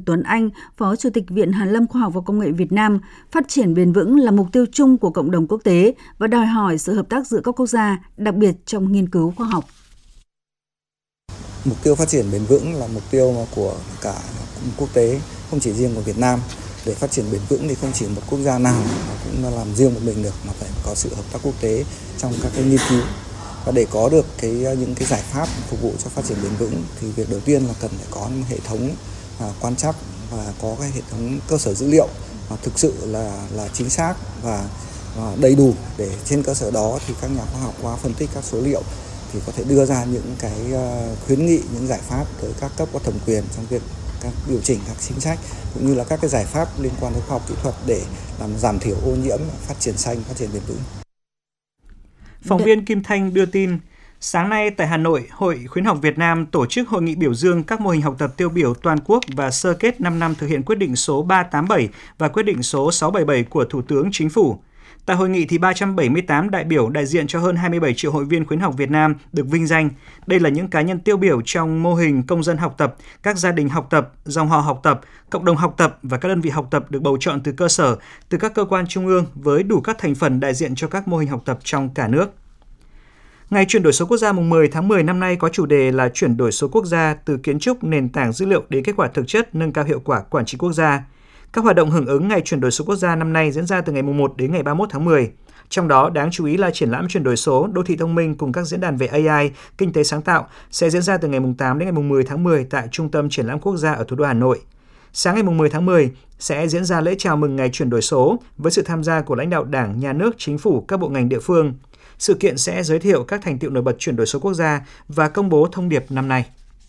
Tuấn Anh, Phó Chủ tịch Viện Hàn lâm Khoa học và Công nghệ Việt Nam, phát triển bền vững là mục tiêu chung của cộng đồng quốc tế và đòi hỏi sự hợp tác giữa các quốc gia, đặc biệt trong nghiên cứu khoa học. Mục tiêu phát triển bền vững là mục tiêu của cả quốc tế, không chỉ riêng của Việt Nam. Để phát triển bền vững thì không chỉ một quốc gia nào cũng làm riêng một mình được, mà phải có sự hợp tác quốc tế trong các cái nghiên cứu. Và để có được những cái giải pháp phục vụ cho phát triển bền vững thì việc đầu tiên là cần phải có một hệ thống quan trắc và có cái hệ thống cơ sở dữ liệu thực sự là chính xác và đầy đủ, để trên cơ sở đó thì các nhà khoa học qua phân tích các số liệu thì có thể đưa ra những cái khuyến nghị, những giải pháp tới các cấp có thẩm quyền trong việc các điều chỉnh các chính sách cũng như là các cái giải pháp liên quan đến khoa học kỹ thuật để làm giảm thiểu ô nhiễm, phát triển xanh, phát triển bền vững. Phóng viên Kim Thanh đưa tin, sáng nay tại Hà Nội, Hội Khuyến học Việt Nam tổ chức hội nghị biểu dương các mô hình học tập tiêu biểu toàn quốc và sơ kết 5 năm thực hiện quyết định số 387 và quyết định số 677 của Thủ tướng Chính phủ. Tại hội nghị thì 378 đại biểu đại diện cho hơn 27 triệu hội viên khuyến học Việt Nam được vinh danh. Đây là những cá nhân tiêu biểu trong mô hình công dân học tập, các gia đình học tập, dòng họ học tập, cộng đồng học tập và các đơn vị học tập được bầu chọn từ cơ sở, từ các cơ quan trung ương với đủ các thành phần đại diện cho các mô hình học tập trong cả nước. Ngày chuyển đổi số quốc gia mùng 10 tháng 10 năm nay có chủ đề là chuyển đổi số quốc gia từ kiến trúc nền tảng dữ liệu đến kết quả thực chất, nâng cao hiệu quả quản trị quốc gia. Các hoạt động hưởng ứng Ngày chuyển đổi số quốc gia năm nay diễn ra từ ngày mùng 1 đến ngày 31 tháng 10. Trong đó, đáng chú ý là triển lãm chuyển đổi số, đô thị thông minh cùng các diễn đàn về AI, kinh tế sáng tạo sẽ diễn ra từ ngày mùng 8 đến ngày mùng 10 tháng 10 tại Trung tâm Triển lãm Quốc gia ở thủ đô Hà Nội. Sáng ngày mùng 10 tháng 10 sẽ diễn ra lễ chào mừng Ngày chuyển đổi số với sự tham gia của lãnh đạo Đảng, Nhà nước, Chính phủ, các bộ ngành địa phương. Sự kiện sẽ giới thiệu các thành tựu nổi bật chuyển đổi số quốc gia và công bố thông điệp năm nay.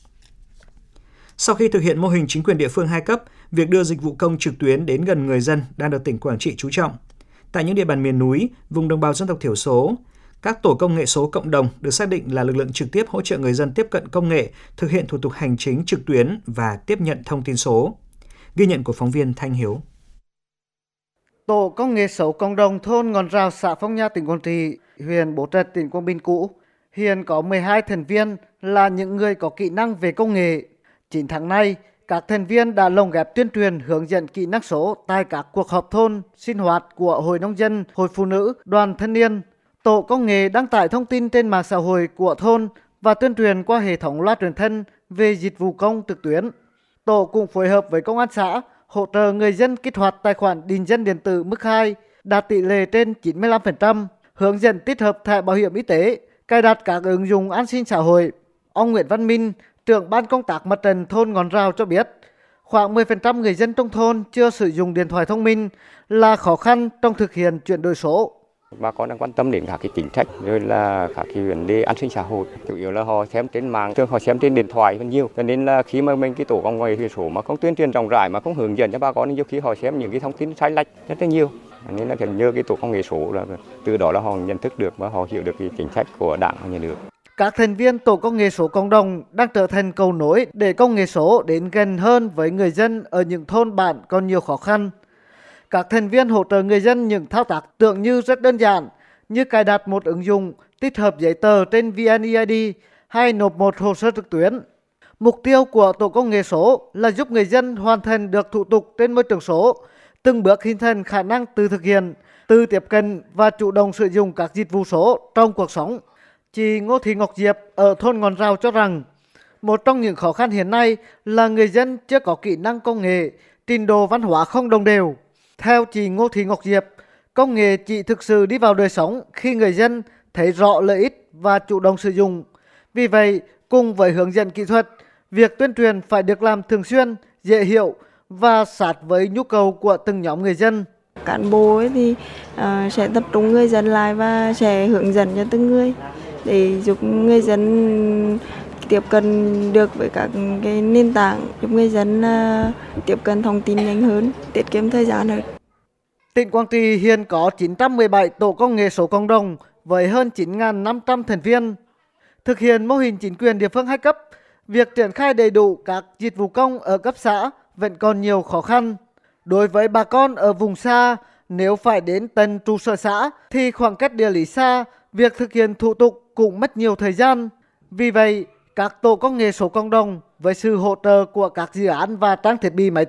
Sau khi thực hiện mô hình chính quyền địa phương 2 cấp, việc đưa dịch vụ công trực tuyến đến gần người dân đang được tỉnh Quảng Trị chú trọng. Tại những địa bàn miền núi, vùng đồng bào dân tộc thiểu số, các tổ công nghệ số cộng đồng được xác định là lực lượng trực tiếp hỗ trợ người dân tiếp cận công nghệ, thực hiện thủ tục hành chính trực tuyến và tiếp nhận thông tin số. Ghi nhận của phóng viên Thanh Hiếu. Tổ công nghệ số cộng đồng thôn Ngọn Rào, xã Phong Nha, tỉnh Quảng Trị, huyện Bố Trạch, tỉnh Quảng Bình cũ, hiện có 12 thành viên là những người có kỹ năng về công nghệ. 9 tháng nay, các thành viên đã lồng ghép tuyên truyền hướng dẫn kỹ năng số tại các cuộc họp thôn, sinh hoạt của Hội Nông dân, Hội Phụ nữ, Đoàn Thanh niên. Tổ công nghệ đăng tải thông tin trên mạng xã hội của thôn và tuyên truyền qua hệ thống loa truyền thanh về dịch vụ công trực tuyến. Tổ cũng phối hợp với công an xã hỗ trợ người dân kích hoạt tài khoản định danh điện tử mức 2, đạt tỷ lệ trên 95%, hướng dẫn tích hợp thẻ bảo hiểm y tế, cài đặt các ứng dụng an sinh xã hội. Ông Nguyễn Văn Minh, trưởng ban công tác mặt trận thôn Ngọn Rào cho biết, khoảng 10% người dân trong thôn chưa sử dụng điện thoại thông minh là khó khăn trong thực hiện chuyển đổi số. Bà con đang quan tâm đến các cái chính sách rồi là các cái vấn đề an sinh xã hội, chủ yếu là họ xem trên mạng, thường họ xem trên điện thoại hơn nhiều, cho nên là khi mà mình cái tổ công nghệ số mà không tuyên truyền rộng rãi mà không hướng dẫn cho bà con thì nhiều khi họ xem những cái thông tin sai lệch rất là nhiều, nên là cần nhờ cái tổ công nghệ số là từ đó là họ nhận thức được và họ hiểu được cái chính sách của Đảng và Nhà nước. Các thành viên tổ công nghệ số cộng đồng đang trở thành cầu nối để công nghệ số đến gần hơn với người dân ở những thôn bản còn nhiều khó khăn. Các thành viên hỗ trợ người dân những thao tác tưởng như rất đơn giản như cài đặt một ứng dụng, tích hợp giấy tờ trên VNeID hay nộp một hồ sơ trực tuyến. Mục tiêu của tổ công nghệ số là giúp người dân hoàn thành được thủ tục trên môi trường số, từng bước hình thành khả năng tự thực hiện, tự tiếp cận và chủ động sử dụng các dịch vụ số trong cuộc sống. Chị Ngô Thị Ngọc Diệp ở thôn Ngọn Rào cho rằng, một trong những khó khăn hiện nay là người dân chưa có kỹ năng công nghệ, trình độ văn hóa không đồng đều. Theo chị Ngô Thị Ngọc Diệp, công nghệ chỉ thực sự đi vào đời sống khi người dân thấy rõ lợi ích và chủ động sử dụng. Vì vậy, cùng với hướng dẫn kỹ thuật, việc tuyên truyền phải được làm thường xuyên, dễ hiểu và sát với nhu cầu của từng nhóm người dân. Cán bộ thì sẽ tập trung người dân lại và sẽ hướng dẫn cho từng người để giúp người dân tiếp cận được với các cái nền tảng, giúp người dân tiếp cận thông tin nhanh hơn, tiết kiệm thời gian hơn. Tỉnh Quảng Trị hiện có 917 tổ công nghệ số cộng đồng với hơn 9.500 thành viên. Thực hiện mô hình chính quyền địa phương 2 cấp, việc triển khai đầy đủ các dịch vụ công ở cấp xã vẫn còn nhiều khó khăn. Đối với bà con ở vùng xa, nếu phải đến tận trụ sở xã thì khoảng cách địa lý xa, việc thực hiện thủ tục cũng mất nhiều thời gian. Vì vậy, các tổ công nghệ số cộng đồng với sự hỗ trợ của các dự án và trang thiết bị máy